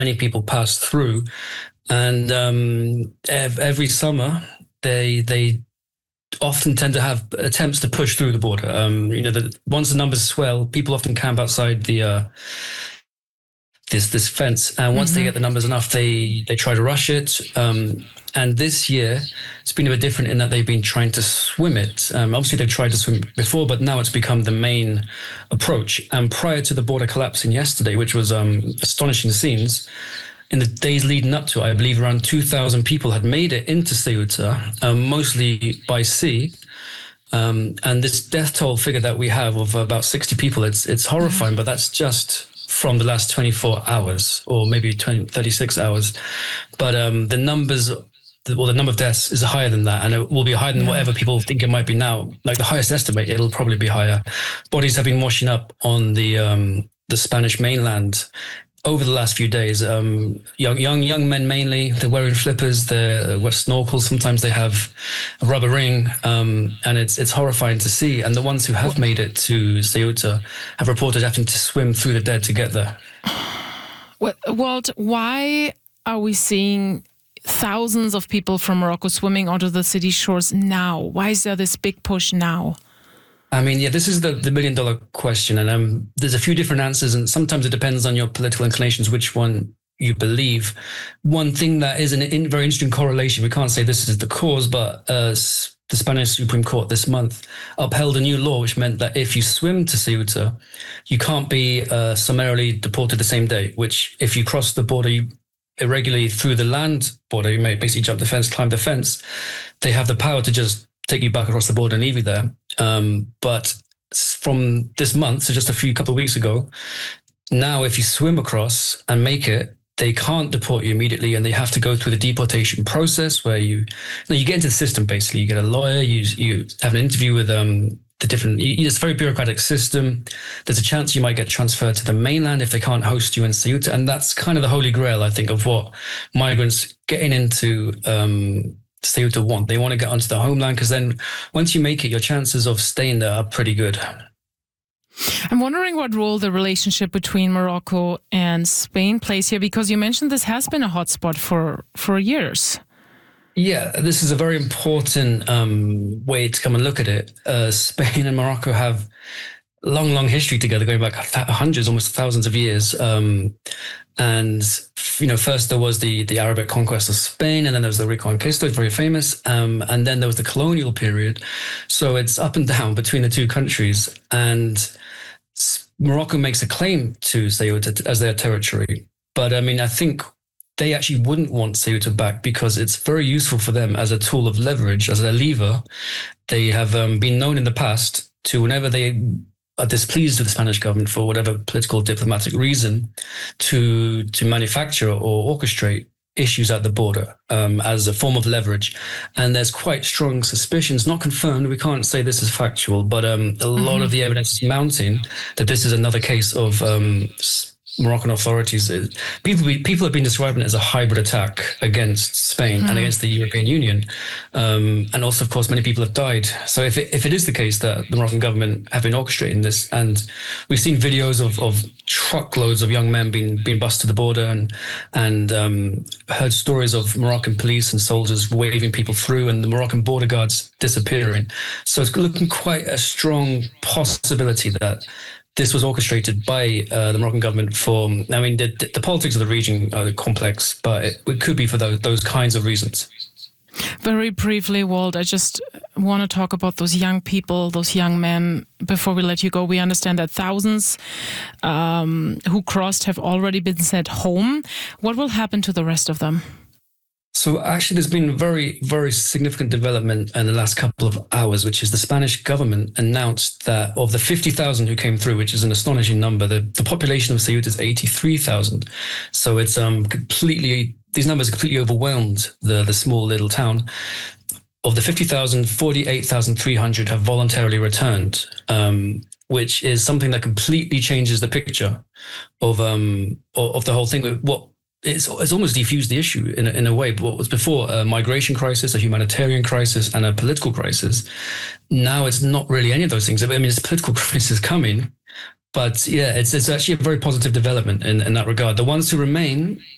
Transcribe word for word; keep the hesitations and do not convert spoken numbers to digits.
many people pass through, and um, ev- every summer they they often tend to have attempts to push through the border. Um, you know, the, once the numbers swell, people often camp outside the uh, this this fence, and once mm-hmm. they get the numbers enough, they they try to rush it. Um, and this year, it's been a bit different in that they've been trying to swim it. Um, obviously, they've tried to swim before, but now it's become the main approach. And prior to the border collapsing yesterday, which was um, astonishing scenes, in the days leading up to it, I believe around two thousand people had made it into Ceuta, um, mostly by sea. Um, and this death toll figure that we have of about sixty people, it's it's horrifying, but that's just from the last twenty-four hours or maybe twenty, thirty-six hours. But um, the numbers, well, the number of deaths is higher than that, and it will be higher than whatever people think it might be now. Like the highest estimate, it'll probably be higher. Bodies have been washing up on the um, the Spanish mainland over the last few days. Um, young young young men mainly. They're wearing flippers. They wear snorkels. Sometimes they have a rubber ring, um, and it's it's horrifying to see. And the ones who have made it to Ceuta have reported having to swim through the dead to get there. Well, Walt, why are we seeing thousands of people from Morocco swimming onto the city shores now? Why is there this big push now? I mean, yeah, this is the, the million dollar question. And um, there's a few different answers, and sometimes it depends on your political inclinations, which one you believe. One thing that is an in, very interesting correlation, we can't say this is the cause, but uh, the Spanish Supreme Court this month upheld a new law, which meant that if you swim to Ceuta, you can't be uh, summarily deported the same day, which if you cross the border you, irregularly through the land border, you may basically jump the fence, climb the fence. They have the power to just take you back across the border and leave you there. Um, but from this month, so just a few couple of weeks ago, now if you swim across and make it, they can't deport you immediately, and they have to go through the deportation process where you, you, know, you get into the system. Basically, you get a lawyer, you you have an interview with um the different. It's a very bureaucratic system. There's a chance you might get transferred to the mainland if they can't host you in Ceuta, and that's kind of the holy grail, I think, of what migrants getting into um, Ceuta want. They want to get onto the homeland, because then once you make it, your chances of staying there are pretty good. I'm wondering what role the relationship between Morocco and Spain plays here, because you mentioned this has been a hotspot for, for years. Yeah, this is a very important um, way to come and look at it. Uh, Spain and Morocco have long, long history together, going back hundreds, almost thousands of years. Um, and, you know, first there was the, the Arabic conquest of Spain, and then there was the Reconquista, very famous. Um, and then there was the colonial period. So it's up and down between the two countries. And Morocco makes a claim to Ceuta as their territory. But I mean, I think they actually wouldn't want Ceuta back, because it's very useful for them as a tool of leverage, as a lever. They have um, been known in the past to, whenever they are displeased with the Spanish government for whatever political, diplomatic reason, to to manufacture or orchestrate issues at the border um, as a form of leverage. And there's quite strong suspicions, not confirmed, we can't say this is factual, but um, a mm-hmm. lot of the evidence is mounting that this is another case of um, Moroccan authorities. People people have been describing it as a hybrid attack against Spain mm. and against the European Union. Um, and also, of course, many people have died. So if it, if it is the case that the Moroccan government have been orchestrating this, and we've seen videos of, of truckloads of young men being being bused to the border, and and um, heard stories of Moroccan police and soldiers waving people through, and the Moroccan border guards disappearing. So it's looking quite a strong possibility that this was orchestrated by uh, the Moroccan government for, I mean, the, the politics of the region are complex, but it, it could be for those, those kinds of reasons. Very briefly, Walt, I just want to talk about those young people, those young men, before we let you go. We understand that thousands um, who crossed have already been sent home. What will happen to the rest of them? So actually, there's been very, very significant development in the last couple of hours, which is the Spanish government announced that of the fifty thousand who came through, which is an astonishing number, the, the population of Ceuta is eighty-three thousand. So it's um completely, these numbers completely overwhelmed the, the small little town. Of the fifty thousand, forty-eight thousand three hundred have voluntarily returned, um, which is something that completely changes the picture of um of, of the whole thing. What It's, it's almost defused the issue in a, in a way. What was before a migration crisis, a humanitarian crisis, and a political crisis, now it's not really any of those things. I mean, it's a political crisis coming, but yeah, it's it's actually a very positive development in, in that regard. The ones who remain